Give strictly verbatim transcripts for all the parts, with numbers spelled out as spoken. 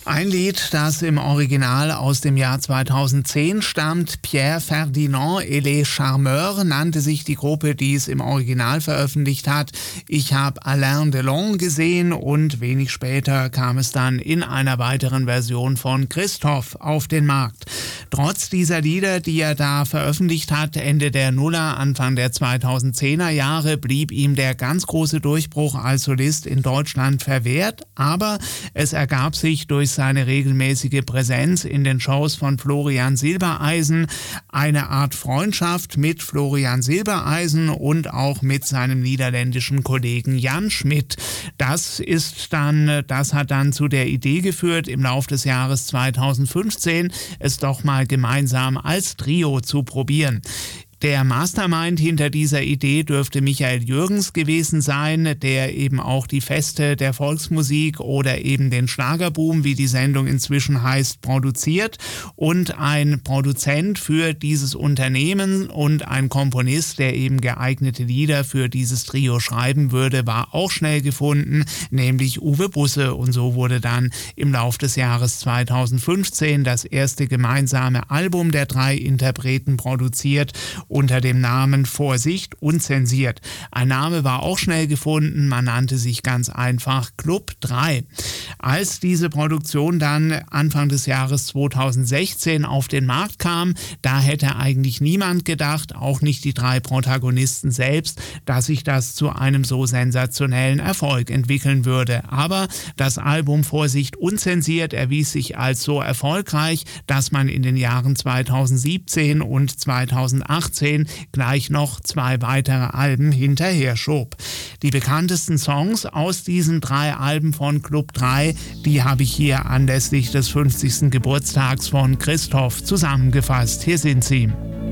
Ein Lied, das im Original aus dem Jahr zweitausendzehn stammt. Pierre Ferdinand et les Charmeurs nannte sich die Gruppe, die es im Original veröffentlicht hat. Ich habe Alain Delon gesehen und wenig später kam es dann in einer weiteren Version von Christoph auf den Markt. Trotz dieser Lieder, die er da veröffentlicht hat, Ende der Nuller, Anfang der zweitausendzehner Jahre, blieb ihm der ganz große Durchbruch als Solist in Deutschland verwehrt. Aber es ergab sich durch seine regelmäßige Präsenz in den Shows von Florian Silbereisen eine Art Freundschaft mit Florian Silbereisen und auch mit seinem niederländischen Kollegen Jan Schmidt. Das ist dann, das hat dann zu der Idee geführt, im Laufe des Jahres zweitausendfünfzehn es doch mal gemeinsam als Trio zu probieren. Der Mastermind hinter dieser Idee dürfte Michael Jürgens gewesen sein, der eben auch die Feste der Volksmusik oder eben den Schlagerboom, wie die Sendung inzwischen heißt, produziert, und ein Produzent für dieses Unternehmen und ein Komponist, der eben geeignete Lieder für dieses Trio schreiben würde, war auch schnell gefunden, nämlich Uwe Busse, und so wurde dann im Lauf des Jahres zweitausendfünfzehn das erste gemeinsame Album der drei Interpreten produziert unter dem Namen Vorsicht unzensiert. Ein Name war auch schnell gefunden, man nannte sich ganz einfach Club drei. Als diese Produktion dann Anfang des Jahres zweitausendsechzehn auf den Markt kam, da hätte eigentlich niemand gedacht, auch nicht die drei Protagonisten selbst, dass sich das zu einem so sensationellen Erfolg entwickeln würde. Aber das Album Vorsicht unzensiert erwies sich als so erfolgreich, dass man in den Jahren zweitausendsiebzehn und zweitausendachtzehn gleich noch zwei weitere Alben hinterher schob. Die bekanntesten Songs aus diesen drei Alben von Club drei, die habe ich hier anlässlich des fünfzigsten Geburtstags von Christoph zusammengefasst. Hier sind sie.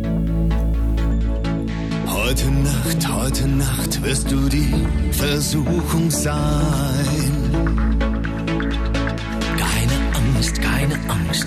Heute Nacht, heute Nacht wirst du die Versuchung sein. Keine Angst, keine Angst,